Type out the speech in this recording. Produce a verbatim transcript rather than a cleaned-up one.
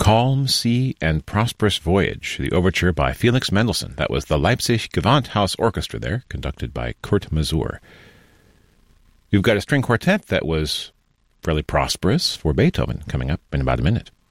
Calm Sea and Prosperous Voyage, the overture by Felix Mendelssohn. That was the Leipzig Gewandhaus Orchestra there, conducted by Kurt Masur. You've got a string quartet that was fairly prosperous for Beethoven coming up in about a minute.